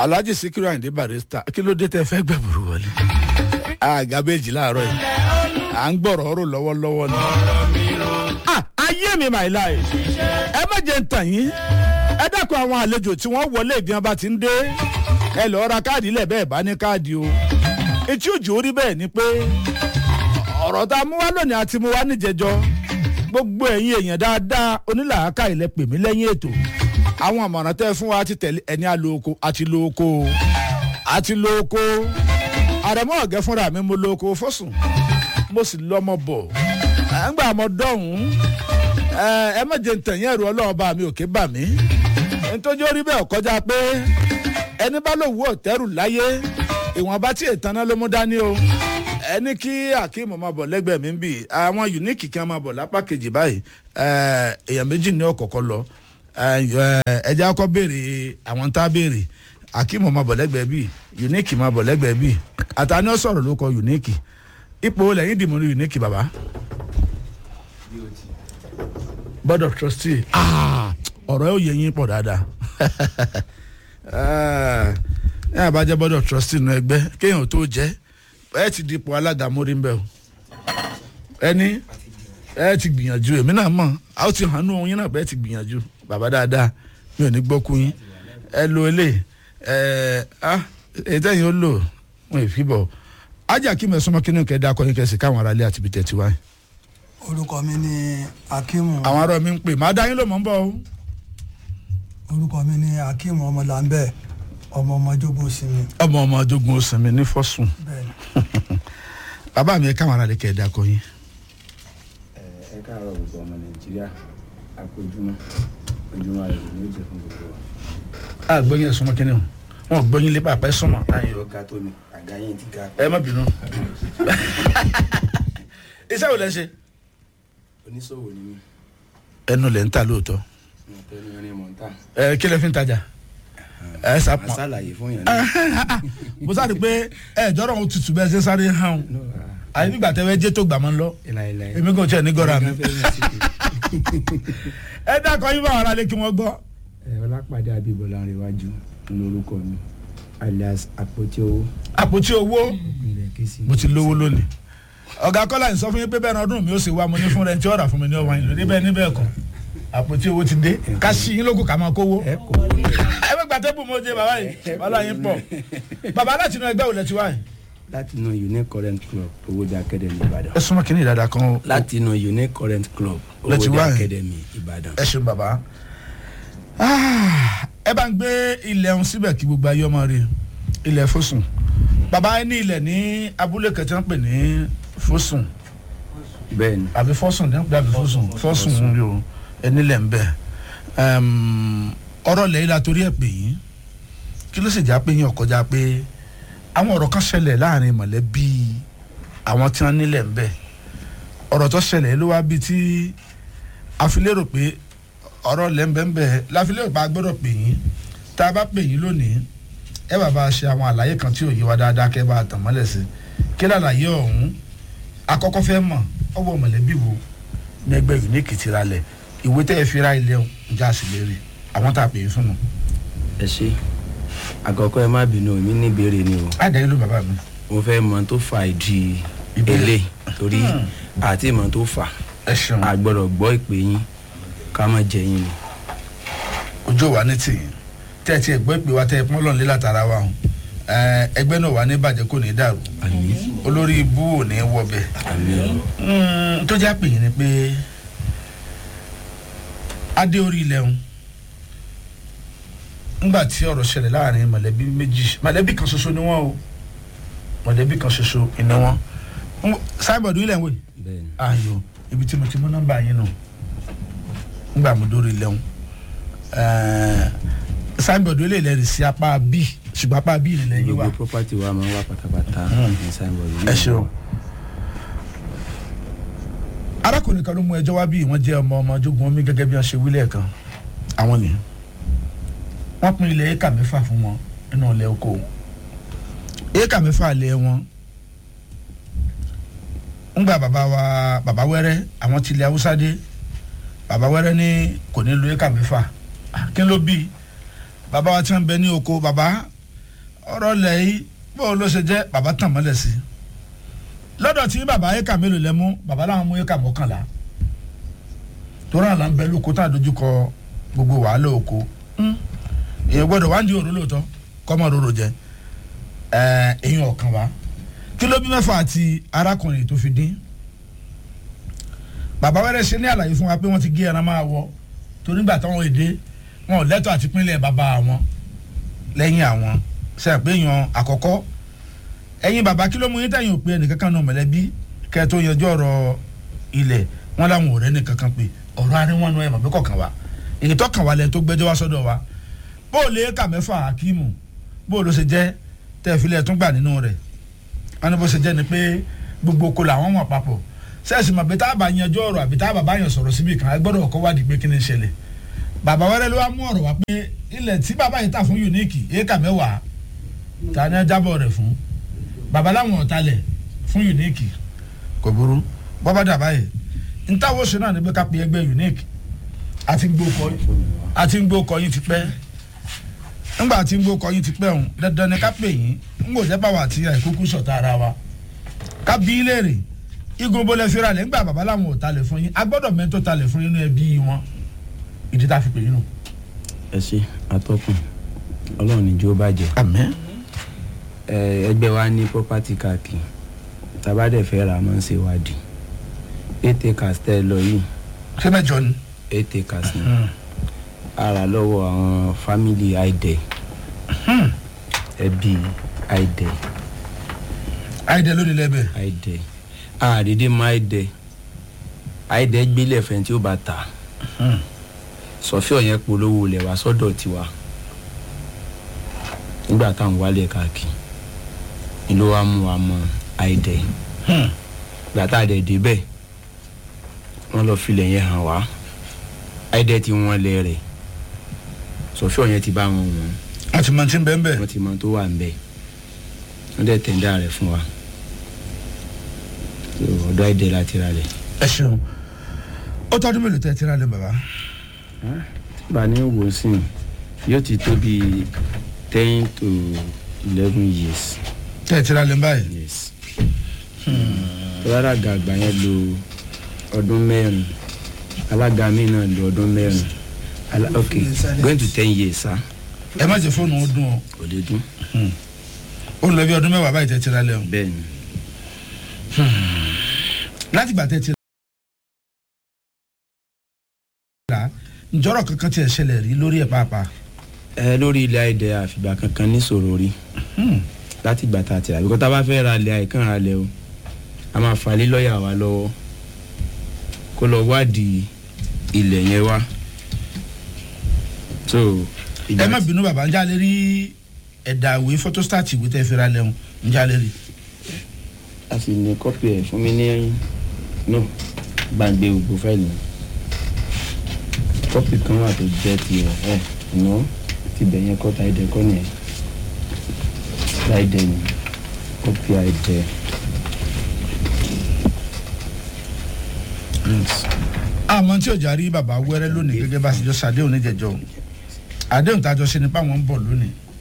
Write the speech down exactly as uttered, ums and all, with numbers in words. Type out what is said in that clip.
Alhaji Sikiru Ayinde Barrister kí ló dé tẹ́ fẹ́ gbẹ̀bùrú wọlé àga méjì láàárọ̀ yìí à ń gbọ̀rọ̀ ọ̀rọ̀ lọ́wọ́lọ́wọ́ ni. ayé mi my life ẹ má jẹ́ ń tàn yín ẹ dákun àwọn àlejò tí wọ́n wọlé ìgbìyàn bá ti ń dé ẹ lọ́ọ́ ra káàdì ilẹ̀ bẹ́ẹ̀ bá ní káàdì o etí òjò orí bẹ́ẹ̀ ni pé ọ̀rọ̀ tá a mú wá lónìí àti mú wá níjẹjọ gbogbo ẹ̀yin èèyàn dáadáa onílàáká ilẹ̀ pè mí lẹ́yìn ètò àwọn àmọ̀ràn tẹ́ fún wa ti tẹ̀lé ẹni àlòkò àti lóko àti lóko àrẹ̀mọ́ ọ̀gẹ́ fúnra mi mo lóko fọ́sùn mo sì lọ́mọ bọ̀ ẹ̀ ń gbà mọ́ dọ́hùn ẹ má jẹ́ ntẹ̀yìn ẹ̀rù ọlọ́run bá mi òkè bà mí nítorí orí bẹ́ẹ̀ kọjá pé ẹni bá lòwú ọ̀tẹ́rù láyé ìwọ̀nba tí ètàná ló mú dání o ẹni kí Akeem máa bọ̀ lẹ́gbẹ̀ẹ́ mi ń bì àwọn unique kí wọ́n máa bọ̀ lápá kejì báyìí èèyàn méjì ní ọ̀kọ̀ọ̀kọ̀ lọ ẹja ọkọ̀ béèrè àwọn tá a béèrè Akeem máa bọ̀ lẹ́gbẹ̀ẹ́ bì unique máa bọ̀ lẹ́gbẹ̀ẹ́ bì àtàní ó sọ̀rọ̀ ló kọ unique ipò lẹ́yìn dìmọ̀ ní unique bàbá board of trustee ọ̀rọ̀ yóò yẹ yín pọ̀ dáadáa ẹ àbájá board of trustee nù ẹgbẹ́ kéèyàn tó jẹ́ ẹ ti dipò alága mórí ń bẹ̀ o ẹni ẹ ti gbìyànjú èmi náà mọ̀ a ó ti hàn nù yín náà bẹ́ẹ̀ ti gbìyànjú bàbá dáadáa mi ò ní gbọ́ kú yín ẹ lo ilé ẹ ah èyí tẹ́yìn ó lò wọn ì fi bọ̀ ajá kí mẹ́sàn-án kínní kẹ́ẹ́dá akọni kẹ́sì káwọn aráalé àti ibi tẹ̀tí wáyé. orúkọ mi ni Akeem. àwọn ará mi ń pè má dá yín ló mọ̀ ń bọ̀ o. orúkọ mi ni Akeem ọmọlàmbẹ ọmọ ọmọdógún sinmi. ọmọ ọmọdógún sinmi ní fọ́sùn. bàbá mi ẹ káwọn aráalé kẹ́ẹ́dá akọni. ẹ káàárọ̀ gbogbo ọmọ Nàìjíríà àpèjúmọ́ ojúmọ́ ayọ̀ ní oúnjẹ fún gbogbo wa. a gbọ́yìn ẹ̀sùn mọ́ kínní o wọn gbọ́yìn lé bàbá ẹ̀sùn mọ́. ayọ̀ ga tó mi àga yẹn ti ga. ẹ má bínú. iṣẹ́ wo lẹ ṣe. oníṣòwò ni mí. ẹnu lẹ ń ta lóòótọ́. ẹnu ni mò ń tà. ẹ kí lẹ fi ń tajà. ẹ sá pọn. àṣàlàyé fún yẹn náà. mo sáré pé ẹ jọrọ ohun tutù bẹ́ẹ̀ ṣe sáré hàn. àyè nígbà tẹ́ wẹ́ jẹ́ tó gbà mọ́ ń lọ. èmi kò tiẹ̀ ní gọ́ra mi. ẹ dákọ̀ yín bá wàrà lé kí wọ́n gbọ́. ẹ Ọlápàdé Abímbọ́lá Arẹwájú lórúkọ mi alias àpótí owó. àpótí owó mo ti lówó lónìí. ọ̀gá kọ́lá ń sọ fún yín pé bẹ́ẹ̀ ọdún mi ó sì wá mo ní fún rẹ̀ tí ó rà fún mi ní ọwọ́ yín lórí bẹ́ẹ̀ níbẹ̀ kọ́ àpótí owó ti dé ká sí yín lókun ká máa kówó. ẹ bẹ gba tẹ́bù mo jẹ bàbá yìí bàbá yín pọ̀ bàbá láti inú ẹgbẹ́ òlẹ̀ tí wáyé. láti inú Unique Current Club Owódé Academy Ìbàdàn. ẹ súnmọ́ kí ni ìdàdà kan. láti inú Unique Current Club Owódé Academy Ìbàdàn. ẹ ṣeun bàbá ẹ bá ń gbé ilẹ̀ ọ̀hún síbẹ̀ kí gbogbo ayé ọmọ rí ilẹ̀ Fọ́sùn bàbá ẹ ní ilẹ̀ ní abúlé kẹtẹ́ ń pè ní Fọ́sùn bẹ́ẹ̀ni àbí Fọ́sùn ní àbí Fọ́sùn Fọ́sùn yóò ẹ nílẹ̀ ń bẹ̀ ọ̀rọ̀ lẹ́yìn la torí ẹ̀ pè yín kí ló sì já pé yín ọ̀kọ́já pé àwọn ọ̀rọ̀ kan ṣẹlẹ̀ láàrin mọ̀lẹ́bí àwọn tí wọ́n nílẹ̀ ń bẹ̀ ọ̀rọ̀ tó ṣẹlẹ̀ ló wá bí tí àfilérò pé ọ̀rọ̀ lẹ́ńbẹ̀ńbẹ̀ láfilérò pé a gbọ́dọ̀ pè yín tá a bá pè yín lónìí ẹ bá bá a ṣe àwọn àlàyé kan tí ò yé wa dáadáa kẹ́ bá a tàn mọ́lẹ̀ sí kí lálàyé ọ̀hún akọ́kọ́ fẹ́ mọ̀ ọwọ́ mọ̀lẹ́bí wo ní ẹgbẹ́ Unique ti ra lẹ̀ ìwé tẹ́ ẹ fi ra ilé ọ̀hún já sí lérí àwọn tá a pè é fún un. ẹ ṣe àkọ́kọ́ ẹ má bínú mi ní ìbéèrè ni o. àdáyé ló bàbá mi. mo fẹ́ mọ̀ tó fa ìdí ilé torí àti ìmọ̀ tó fà á gbọ́dọ̀ gbọ́ ìpè yín ká má jẹ yín ni. ojú wa ní tìyín tẹ́ ẹ ti gbọ́ ìpè wa tẹ́ ẹ pọ́n lọ́n lé látara wa hàn ẹgbẹ́ náà wà ní bàjẹ́ kò ní dàrú olórí ibú ò ní wọbẹ̀ tó jẹ́ àpè yín ni pé adé orí ilẹ̀ ń ńgbà tí ọ̀rọ̀ ṣẹlẹ̀ láàrin mọ̀lẹ́bí méjì mọ̀lẹ́bí kan ṣoṣo ni wọ́n o mọ̀lẹ́bí kan ṣoṣo ni wọ́n sáìbọ̀dù ilẹ̀ ń wè ayò ibi tí mo ti mú nọ́mbà yín nù ńgbà mo dórí ilẹ̀ ń sáìbọ̀dù ilẹ̀ ilẹ̀ rì sí apá bíi ṣùgbọ́n apá bíi ilẹ̀ yìí wà. gbogbo property wa máa ń wá pátápátá ní sáìbọ̀dù. ẹ ṣeun arákùnrin kan ló mú ẹjọ́ wá bí wọ́n jẹ́ ọmọ ọmọ jogun omi gẹ́gẹ́ bí wọ́n ṣe wílẹ̀ kan àwọn nìyẹn wọ́n pín ilẹ̀ éka mẹ́fà fún wọn nínú ilẹ̀ oko éka mẹ́fà lẹ̀ wọn ńgbà bàbá wa bàbá wẹ́rẹ́ àwọn ti ilẹ̀ haúsá dé bàbá wẹ́rẹ́ ní kò ní lo éka mẹ́fà kí ló bí bàbá wa ti ń bẹ ní oko bàbá ọ̀rọ̀ lẹ̀ yìí bó ló ṣe jẹ́ bàbá tàn mọ́lẹ̀ sí lọ́dọ̀ tí bàbá éka mélòó lẹ mú bàbá làwọn mú éka mọ́kànlá torí àlà ń bẹ lóko tá a dojú kọ gbogbo wàhálà oko èèyàn gbọ́dọ̀ wá ń di òru lóòótọ́ kọ́mọ rorò jẹ èèyàn ọ̀kan wá kí ló bí mẹ́fà àti arákùnrin tó fi dín bàbá wẹ́rẹ́ ṣe ní àlàyé fún wa pé wọ́n ti gé ẹran máa wọ torí nígbà táwọn èdè wọn ò lẹ́tọ̀ àti pínlẹ̀ bàbá wọn lẹ́yìn àwọn ṣe pé yan àkọ́kọ́ ẹ̀yin bàbá kí ló mú yín tẹ̀yìn òpin ẹnìkankan náà mọ̀lẹ́bí kẹ́ tó yanjú ọ̀rọ̀ ilẹ̀ wọn làwọn ò rẹ́ nìkankan pé ọ̀rọ̀ aríwọ̀n náà ẹ̀ mọ̀ pé kọ̀ọ̀kan wa èyí tó kàn wá lẹ́yìn tó gbẹ́jọ́ wá sọ́dọ̀ wa bó o lè kà mẹ́fà akíìmù bó o ló ṣe jẹ́ tẹ́ ìfilẹ̀ tún gbà nínú rẹ̀ wọn ni bó ṣe jẹ́ ni pé gbogbo oko làwọn mọ̀ papọ̀ sẹ́ẹ̀sì mọ̀ pé tá a bá yanjú ọ̀rọ̀ àbí tá a bá bá yàn sọ̀rọ̀ síbi kan a gbọ́dọ̀ kọ́ wádìí pé kí ni ń ṣẹlẹ̀ bàbá wẹ́rẹ́ ló wá mú ọ̀rọ̀ wá pé ilẹ̀ tí bàbá yìí tà fún unique éka mẹ́wàá ta ni ẹ jábọ̀ rẹ̀ fún bàbá láwọn ọ̀talẹ̀ fún unique kò burú bọ́bá dàbá yìí ntàwọ̀ ṣe náà ní pé ká pe ẹgbẹ́ unique àti ń gbó kọ́ àti ń gbó kọ́ yín ti pẹ́ ńgbà àti ń gbó kọ́ yín ti pẹ́ òun dandan ni ká pè yín ńgbò jẹ́ pàwọ́ àti àìkúkú sọ̀tà ara wa ká bí léèrè igun bó lẹ fi ra lẹ̀ ńgbà bàbá láwọn ọ̀talẹ̀ fún yín a gbọ́dọ̀ mẹ́tò talẹ̀ fún inú ẹbí wọn ìdí tá a fi pè yín nù. ẹ ṣe atọ́kùn ọlọ́run níjó bàjẹ́. àmín. ẹgbẹ́ wa ní property káàkiri tabadẹ̀ fẹ́ ra máa ń ṣe wádìí eight acres tẹ́ ẹ lọ yìí. ṣé mẹ́jọ ni. eight acres ni ara lọ́wọ́ àwọn family aide ẹbí aide. aide ló ní lẹ́bẹ̀. aide àdédé mọ aide aide gbélé ẹ̀fẹ̀ tí ó bá ta sọfíọ yẹn polówó lẹ̀ wá sọ́dọ̀ tiwa nígbà táwọn wálé káàkiri ni ló wá mú wa mọ àìdẹ gbà tá a dẹ̀ débẹ̀ wọ́n lọ filẹ̀ yẹn hàn wá àìdẹ tí wọ́n lẹ̀ rẹ̀ sọfíọ yẹn ti bá wọn wọn. wọ́n ti mọ tí ń bẹ́ẹ̀ bẹ́ẹ̀. wọ́n ti mọ tó wà ń bẹ́ẹ̀ wọ́n dẹ̀ tẹ̀ndá rẹ̀ fún wa ọ̀dọ̀ àìdẹ la ti ra lẹ̀. ẹ ṣeun ó tọ́dún mélòó tẹ́ ti ra lẹ̀ bàbá. bá a ní wò sí yóò ti tó bíi ten to eleven years. tẹ́ ẹ ti ra lẹ̀ báyìí. yes. rárá gàgbà yẹn lo ọdún mẹ́rin alága mi náà lo ọdún mẹ́rin Ala ok going to ten years sa. ẹ má jẹ fóònù ó dún o. kò lè dún. ó lọ bí ọdún mẹ́wàá báyìí tẹ́ ti ra lẹ̀ o. bẹ́ẹ̀ni. láti gbà tẹ́ ti ra njọ́rọ̀ kankan tí ẹ ṣẹlẹ̀ rí lórí ẹ̀ pàápàá. ẹ lórí ilé àìdẹ àfìgbà kankan níṣòro rí láti gbà tá a ti rà bíkọ́ tá a bá fẹ́ ra ilẹ̀ àìkàn ra lẹ̀ o a máa fà lé lọ́ọ̀yà wa lọ́wọ́ kó lọ wádìí ilẹ̀ yẹn wá. so ẹ má bínú bàbá njẹ́ alẹ́ rí ẹ̀dà ìwé photostat ìwé tẹ́ fi ra lẹ̀ o njẹ́ alẹ́ rí. a sì ní kọ́pì ẹ̀ fún mi ní no gbàgbé gbogbo fáìlì kọ́pì kan wà tó jẹ́ tiẹ̀ ẹ̀ no ti bẹ̀ yẹn kọ́ ta ẹ̀dẹ̀ kọ́ nìyẹn láìdẹ̀ ni kọ́pì àìdẹ̀. àmọ́ tí ọjà rí bàbá wẹ́rẹ́ lónìí gẹ́gẹ́ bá a ṣe jọ ṣàdéhùn níjẹ̀jọ́ àdéhùn tá a jọ ṣe nípa wọn ń bọ̀ lónìí